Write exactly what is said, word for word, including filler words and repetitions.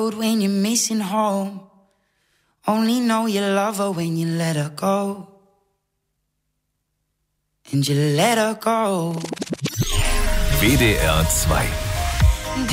road when you're missing home. Only know you love her when you let her go. And you let her go. W D R zwei